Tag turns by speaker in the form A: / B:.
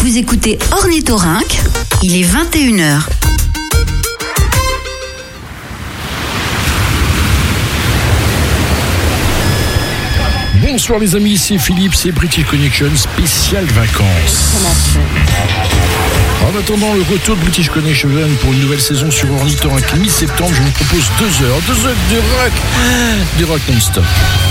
A: Vous écoutez Ornithorynque, il est 21h.
B: Bonsoir les amis, c'est Philippe, c'est British Connection spécial vacances. En attendant le retour de British Connection pour une nouvelle saison sur Ornithorynque mi-septembre, je vous propose 2 heures de rock non-stop.